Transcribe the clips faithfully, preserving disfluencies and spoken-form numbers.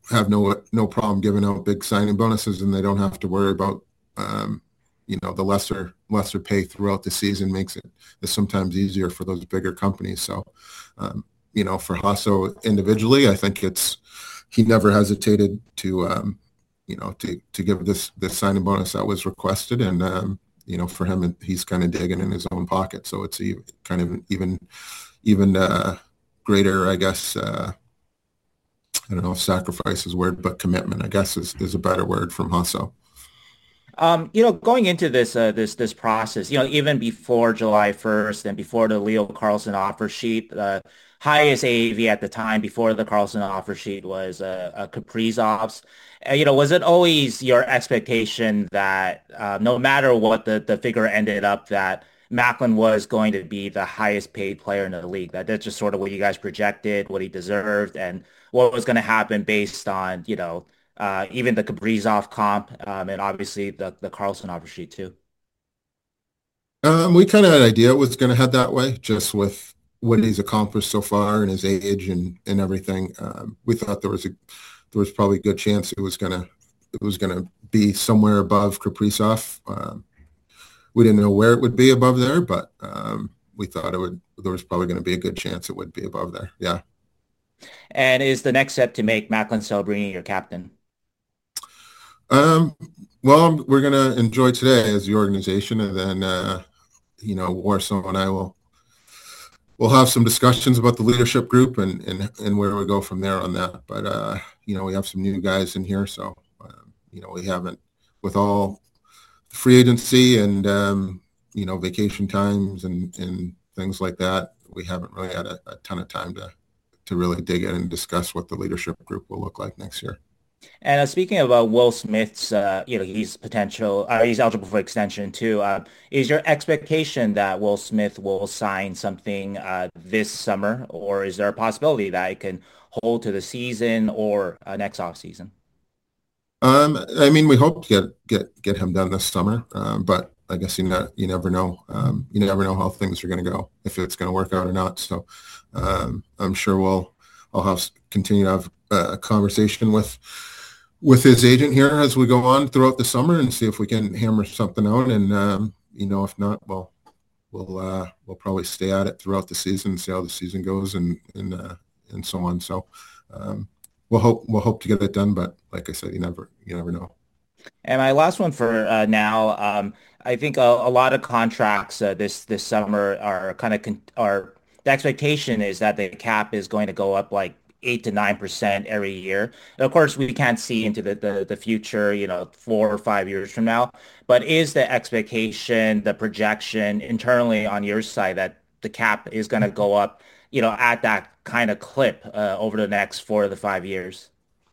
have no no problem giving out big signing bonuses, and they don't have to worry about um, you know the lesser lesser pay throughout the season makes it sometimes easier for those bigger companies. So um, you know for Hasso individually, I think it's he never hesitated to um, you know to to give this this signing bonus that was requested, and um, you know for him he's kind of digging in his own pocket, so it's a, kind of even even uh, greater, I guess. Uh, I don't know if sacrifice is a word, but commitment, I guess, is, is a better word from Hasso. Um, you know, going into this uh, this this process, you know, even before July first and before the Leo Carlsson offer sheet, uh, highest A A V at the time before the Carlsson offer sheet was uh, uh, Kaprizov's. Uh, you know, was it always your expectation that uh, no matter what the the figure ended up, that Macklin was going to be the highest paid player in the league? That that's just sort of what you guys projected, what he deserved, and what was going to happen based on, you know uh, even the Kaprizov comp, um, and obviously the the Carlson offer sheet too. Um, we kind of had an idea it was going to head that way, just with what he's accomplished so far and his age and and everything. Um, we thought there was a there was probably a good chance it was gonna it was gonna be somewhere above Kaprizov. Um, we didn't know where it would be above there, but um, we thought it would. There was probably going to be a good chance it would be above there. Yeah. And is the next step to make Macklin Celebrini your captain? Um, well, we're going to enjoy today as the organization, and then uh, you know, Warsaw and I will we'll have some discussions about the leadership group and and and where we go from there on that. But uh, you know, we have some new guys in here, so um, you know, we haven't with all free agency and um, you know vacation times and and things like that. We haven't really had a, a ton of time to to really dig in and discuss what the leadership group will look like next year. And uh, speaking about Will Smith's, uh, you know, he's potential, uh, he's eligible for extension too. Uh, is your expectation that Will Smith will sign something uh, this summer, or is there a possibility that it can hold to the season or uh, next off season? Um, I mean, we hope to get get get him done this summer, um, but I guess you know you never know. Um, you never know how things are going to go, if it's going to work out or not. So um, I'm sure we'll I'll have continue to have a conversation with with his agent here as we go on throughout the summer and see if we can hammer something out. And um, you know, if not, well, we'll uh, we'll probably stay at it throughout the season, see how the season goes, and and uh, and so on. So. Um, we'll hope we'll hope to get it done, but like I said, you never you never know. And my last one for uh, now, um, I think a, a lot of contracts uh, this this summer are kind of con are the expectation is that the cap is going to go up like eight to nine percent every year. And of course, we can't see into the, the the future, you know, four or five years from now. But is the expectation, the projection internally on your side that the cap is going to go up, you know, at that kind of clip uh, over the next four to the five years?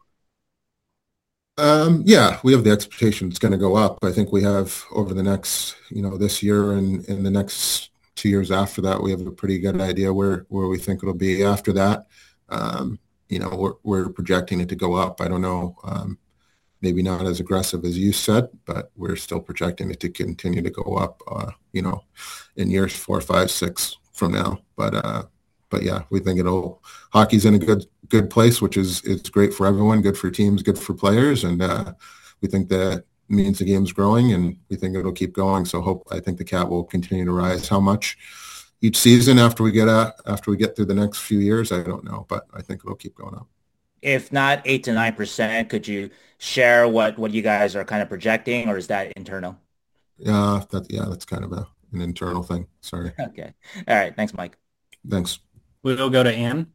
Um, yeah, we have the expectation it's going to go up. I think we have over the next, you know, this year and in the next two years after that, we have a pretty good idea where where we think it'll be after that. Um, you know, we're we're projecting it to go up. I don't know, um, maybe not as aggressive as you said, but we're still projecting it to continue to go up. Uh, you know, in years four, five, six from now. But uh, but yeah, we think it'll hockey's in a good good place, which is it's great for everyone, good for teams, good for players, and uh, we think that means the game's growing, and we think it'll keep going. So hope I think the cap will continue to rise. How much each season after we get uh, after we get through the next few years, I don't know, but I think it'll keep going up. If not eight to nine percent, could you share what what you guys are kind of projecting, or is that internal? Yeah, that yeah, that's kind of a, an internal thing. Sorry. Okay. All right. Thanks, Mike. Thanks. We'll go to Anne.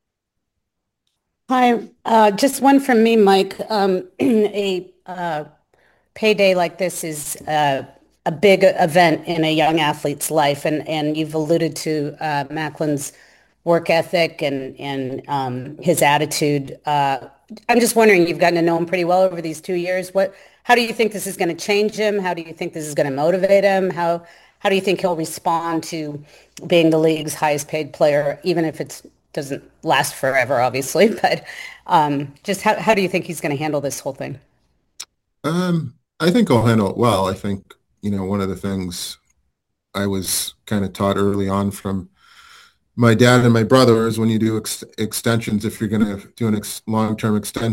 Hi, uh, just one from me, Mike. Um, a uh, payday like this is uh, a big event in a young athlete's life, and and you've alluded to uh, Macklin's work ethic and and um, his attitude. Uh, I'm just wondering, you've gotten to know him pretty well over these two years. What, how do you think this is going to change him? How do you think this is going to motivate him? How how do you think he'll respond to being the league's highest paid player, even if it's doesn't last forever, obviously, but um, just how, how do you think he's going to handle this whole thing? Um, I think I'll handle it well. I think, you know, one of the things I was kind of taught early on from my dad and my brother is when you do ex extensions, if you're going to do an ex long-term extension,